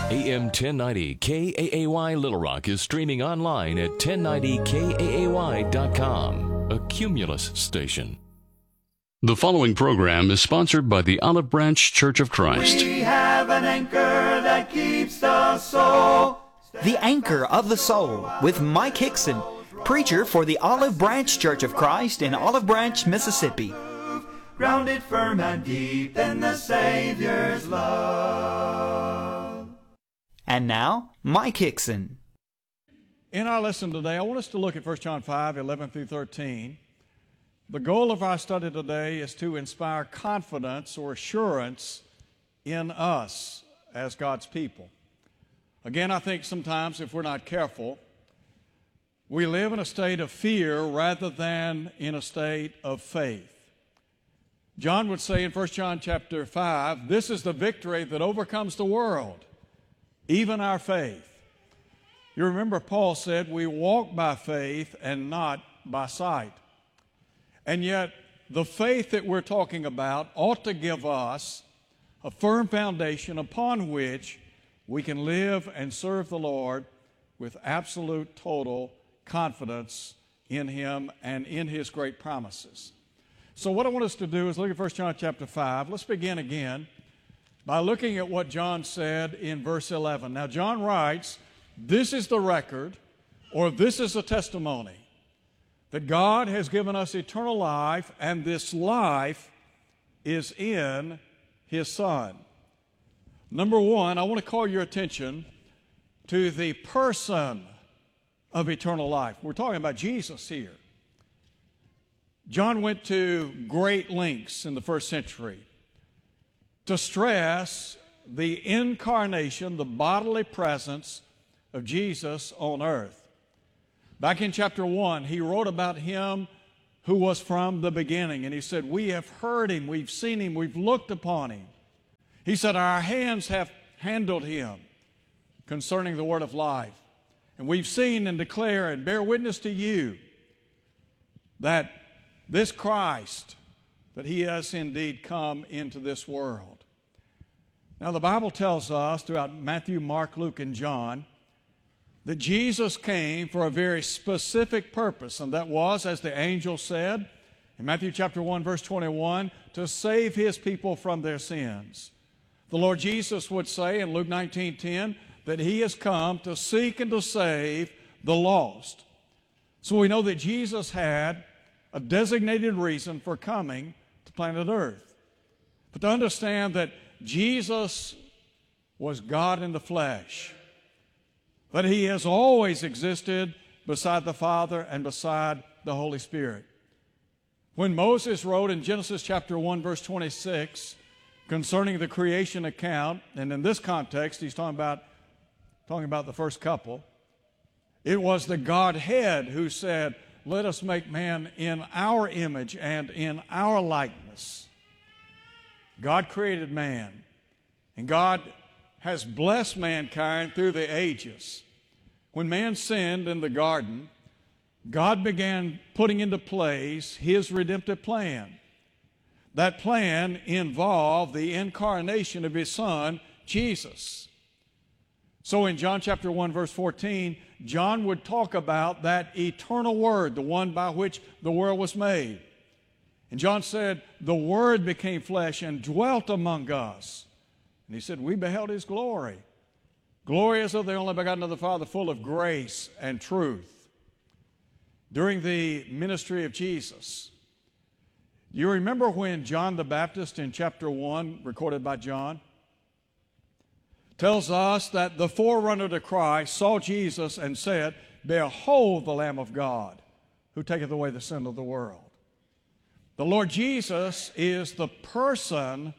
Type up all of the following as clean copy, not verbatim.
AM 1090 KAAY Little Rock is streaming online at 1090KAAY.com, a Cumulus station. The following program is sponsored by the Olive Branch Church of Christ. We have an anchor that keeps the soul. The Anchor of the Soul with Mike Hickson, preacher for the Olive Branch Church of Christ in Olive Branch, Mississippi. Grounded firm and deep in the Savior's love. And now, Mike Hickson. In our lesson today, I want us to look at 1 John 5, 11 through 13. The goal of our study today is to inspire confidence or assurance in us as God's people. Again, I think sometimes if we're not careful, we live in a state of fear rather than in a state of faith. John would say in 1 John chapter 5, this is the victory that overcomes the world, even our faith. You remember Paul said we walk by faith and not by sight. And yet the faith that we're talking about ought to give us a firm foundation upon which we can live and serve the Lord with absolute total confidence in Him and in His great promises. So what I want us to do is look at 1 John chapter 5. Let's begin again by looking at what John said in verse 11. Now John writes, this is the record, or this is a testimony, that God has given us eternal life, and this life is in His Son. Number one, I want to call your attention to the person of eternal life. We're talking about Jesus here. John went to great lengths in the first century to stress the incarnation, the bodily presence of Jesus on earth. Back in chapter 1, he wrote about Him who was from the beginning, and he said, we have heard Him, we've seen Him, we've looked upon Him. He said, our hands have handled Him concerning the word of life. And we've seen and declare and bear witness to you that this Christ, that He has indeed come into this world. Now the Bible tells us throughout Matthew, Mark, Luke, and John that Jesus came for a very specific purpose, and that was, as the angel said in Matthew chapter 1, verse 21, to save His people from their sins. The Lord Jesus would say in Luke 19:10 that He has come to seek and to save the lost. So we know that Jesus had a designated reason for coming to planet Earth. But to understand that Jesus was God in the flesh, that He has always existed beside the Father and beside the Holy Spirit. When Moses wrote in Genesis chapter 1, verse 26, concerning the creation account, and in this context he's talking about the first couple, it was the Godhead who said, let us make man in our image and in our likeness. God created man, and God has blessed mankind through the ages. When man sinned in the garden, God began putting into place His redemptive plan. That plan involved the incarnation of His Son, Jesus. So in John chapter 1, verse 14, John would talk about that eternal Word, the one by which the world was made. And John said, the Word became flesh and dwelt among us. And he said, we beheld His glory. Glory as of the only begotten of the Father, full of grace and truth. During the ministry of Jesus, you remember when John the Baptist in chapter 1, recorded by John, tells us that the forerunner to Christ saw Jesus and said, behold the Lamb of God, who taketh away the sin of the world. The Lord Jesus is the person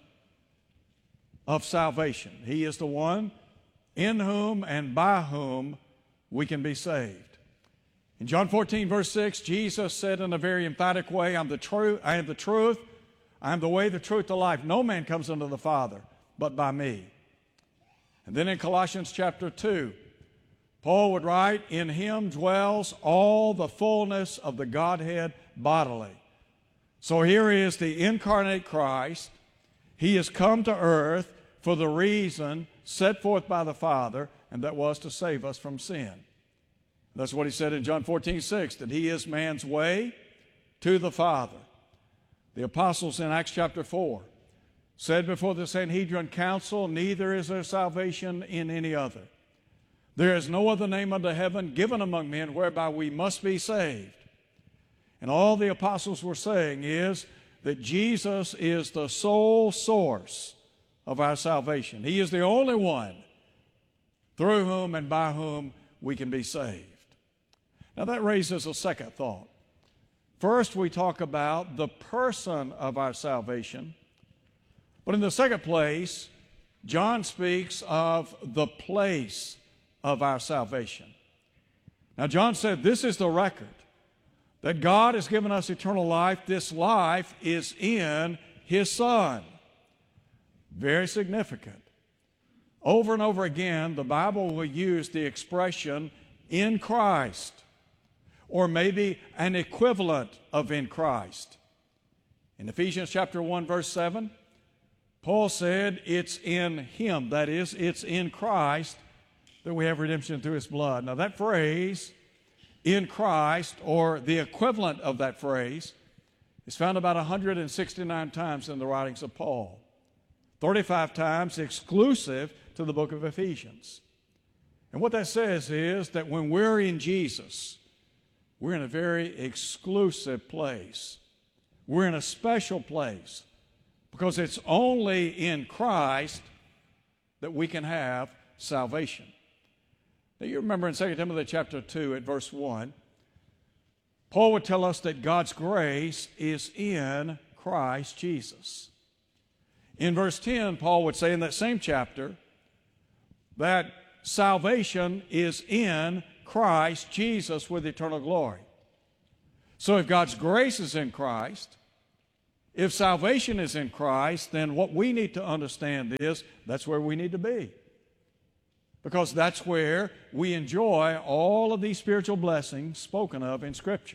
of salvation. He is the one in whom and by whom we can be saved. In John 14, verse 6, Jesus said in a very emphatic way, I am the truth, I am the way, the truth, the life. No man comes unto the Father but by me. And then in Colossians chapter 2, Paul would write, in Him dwells all the fullness of the Godhead bodily. So here is the incarnate Christ. He has come to earth for the reason set forth by the Father, and that was to save us from sin. That's what he said in John 14:6, that he is man's way to the Father. The apostles in Acts chapter 4 said before the Sanhedrin council, neither is there salvation in any other. There is no other name under heaven given among men whereby we must be saved. And all the apostles were saying is that Jesus is the sole source of our salvation. He is the only one through whom and by whom we can be saved. Now that raises a second thought. First, we talk about the person of our salvation. But in the second place, John speaks of the place of our salvation. Now, John said, this is the record, that God has given us eternal life. This life is in His Son. Very significant. Over and over again, the Bible will use the expression in Christ, or maybe an equivalent of in Christ. In Ephesians chapter 1, verse 7, Paul said it's in Him, that is, it's in Christ, that we have redemption through His blood. Now that phrase, in Christ, or the equivalent of that phrase, is found about 169 times in the writings of Paul, 35 times exclusive to the book of Ephesians. And what that says is that when we're in Jesus, we're in a very exclusive place. We're in a special place because it's only in Christ that we can have salvation. Now you remember in 2 Timothy chapter 2 at verse 1, Paul would tell us that God's grace is in Christ Jesus. In verse 10, Paul would say in that same chapter that salvation is in Christ Jesus with eternal glory. So if God's grace is in Christ, if salvation is in Christ, then what we need to understand is that's where we need to be. Because that's where we enjoy all of these spiritual blessings spoken of in Scripture.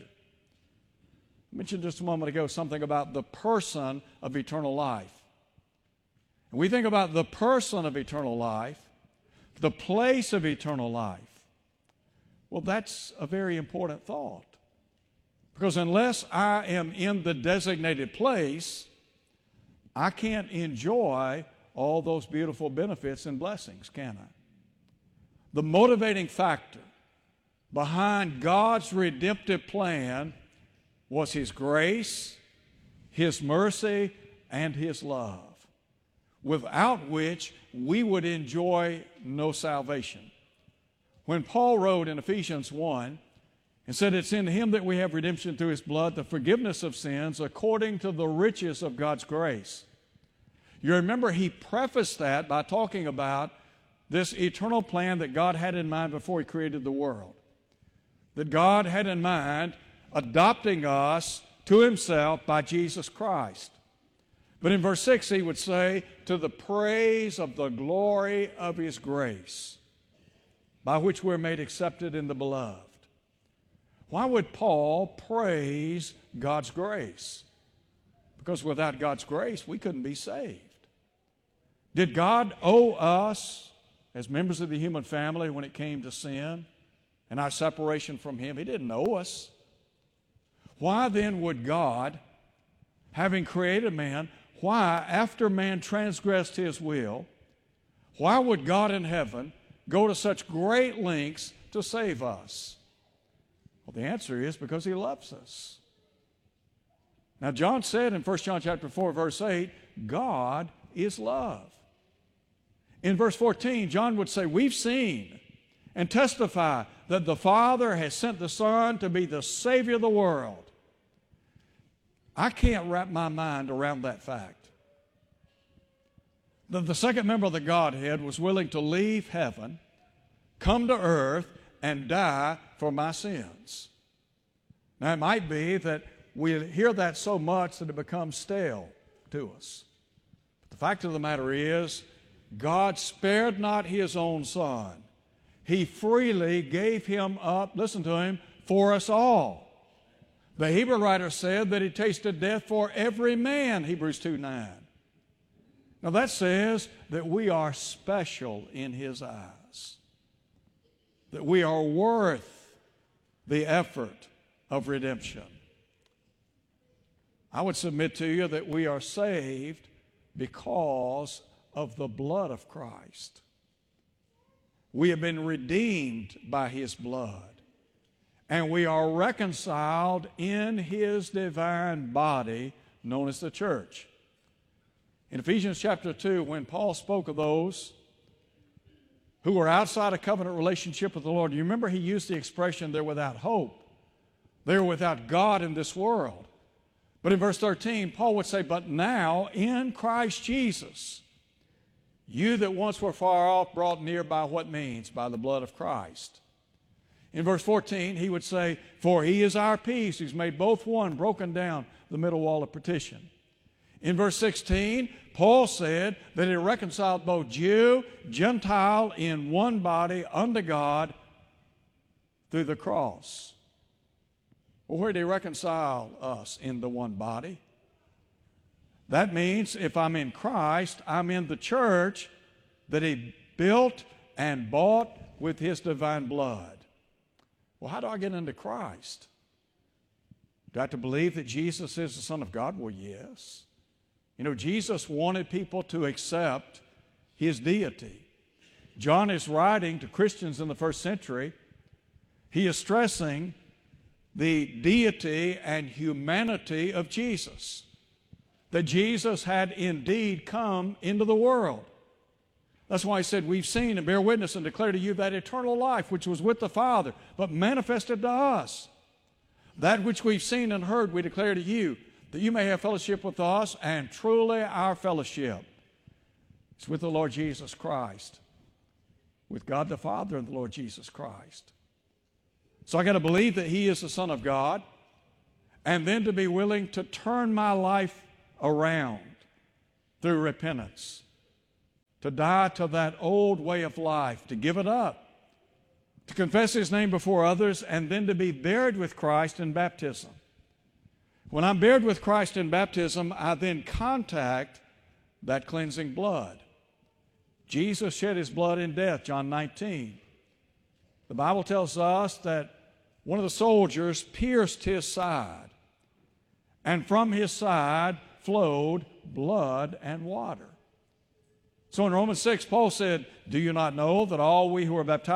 I mentioned just a moment ago something about the person of eternal life. And we think about the person of eternal life, the place of eternal life. Well, that's a very important thought. Because unless I am in the designated place, I can't enjoy all those beautiful benefits and blessings, can I? The motivating factor behind God's redemptive plan was His grace, His mercy, and His love, without which we would enjoy no salvation. When Paul wrote in Ephesians 1 and said it's in Him that we have redemption through His blood, the forgiveness of sins according to the riches of God's grace. You remember he prefaced that by talking about this eternal plan that God had in mind before He created the world. That God had in mind adopting us to Himself by Jesus Christ. But in verse 6 he would say, to the praise of the glory of His grace, by which we're made accepted in the beloved. Why would Paul praise God's grace? Because without God's grace, we couldn't be saved. Did God owe us, as members of the human family, when it came to sin and our separation from Him? He didn't owe us. Why then would God, having created man, why, after man transgressed His will, why would God in heaven go to such great lengths to save us? Well, the answer is because He loves us. Now, John said in 1 John chapter 4, verse 8, God is love. In verse 14, John would say, we've seen and testify that the Father has sent the Son to be the Savior of the world. I can't wrap my mind around that fact. That the second member of the Godhead was willing to leave heaven, come to earth, and die for my sins. Now, it might be that we hear that so much that it becomes stale to us. But the fact of the matter is, God spared not His own Son. He freely gave Him up, listen to Him, for us all. The Hebrew writer said that He tasted death for every man, Hebrews 2:9. Now that says that we are special in His eyes, that we are worth the effort of redemption. I would submit to you that we are saved because of the blood of Christ. We have been redeemed by His blood, and we are reconciled in His divine body known as the church. In Ephesians chapter 2, when Paul spoke of those who were outside a covenant relationship with the Lord, you remember he used the expression, they're without hope. They're without God in this world. But in verse 13, Paul would say, but now in Christ Jesus, you that once were far off brought near by what means? By the blood of Christ. In verse 14, he would say, for He is our peace, who's made both one, broken down the middle wall of partition. In verse 16, Paul said that He reconciled both Jew, Gentile in one body unto God through the cross. Well, where did He reconcile us? In the one body. That means if I'm in Christ, I'm in the church that He built and bought with His divine blood. Well, how do I get into Christ? Do I have to believe that Jesus is the Son of God? Well, yes. You know, Jesus wanted people to accept His deity. John is writing to Christians in the first century. He is stressing the deity and humanity of Jesus, that Jesus had indeed come into the world. That's why he said, we've seen and bear witness and declare to you that eternal life which was with the Father, but manifested to us. That which we've seen and heard we declare to you, that you may have fellowship with us, and truly our fellowship is with the Lord Jesus Christ, with God the Father and the Lord Jesus Christ. So I got to believe that He is the Son of God, and then to be willing to turn my life around through repentance, to die to that old way of life, to give it up, to confess His name before others, and then to be buried with Christ in baptism. When I'm buried with Christ in baptism, I then contact that cleansing blood. Jesus shed His blood in death, John 19. The Bible tells us that one of the soldiers pierced His side, and from His side flowed blood and water. So in Romans 6, Paul said, do you not know that all we who are baptized